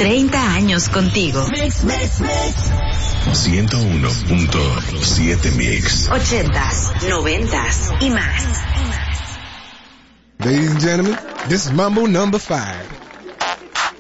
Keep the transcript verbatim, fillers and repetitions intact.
treinta años contigo. Mix, mix, mix. ciento uno punto siete Mix. Ochentas, noventas y más. Ladies and gentlemen, this is Mambo number five.